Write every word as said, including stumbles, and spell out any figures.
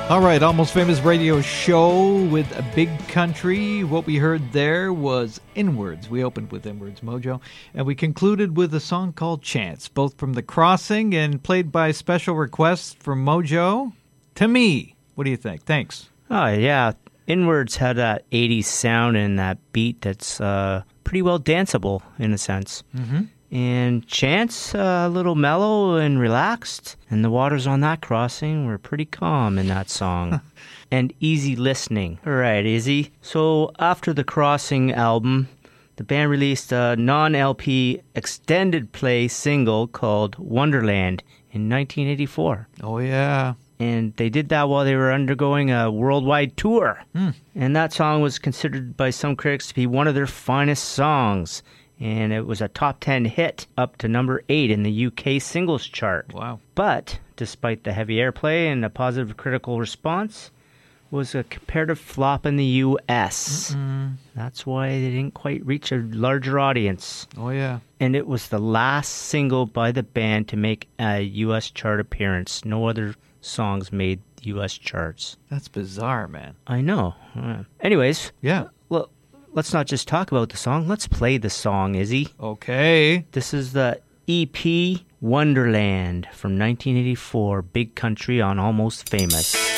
All right, Almost Famous Radio Show with a Big Country. What we heard there was Inwards. We opened with Inwards, Mojo. And we concluded with a song called Chance, both from The Crossing and played by special request from Mojo to me. What do you think? Thanks. Oh, yeah. Inwards had that eighties sound and that beat that's uh, pretty well danceable, in a sense. Mm-hmm. And Chance, uh, a little mellow and relaxed. And the waters on that crossing were pretty calm in that song. And easy listening. All right, Izzy. So after the Crossing album, the band released a non-L P extended play single called Wonderland in nineteen eighty-four. Oh, yeah. And they did that while they were undergoing a worldwide tour. Hmm. And that song was considered by some critics to be one of their finest songs. And it was a top ten hit, up to number eight in the U K singles chart. Wow. But, despite the heavy airplay and a positive critical response, was a comparative flop in the U S. Mm-mm. That's why they didn't quite reach a larger audience. Oh, yeah. And it was the last single by the band to make a U S chart appearance. No other songs made U S charts. That's bizarre, man. I know. Uh, anyways. Yeah. Well, let's not just talk about the song. Let's play the song, Izzy. Okay. This is the E P Wonderland from nineteen eighty-four, Big Country on Almost Famous.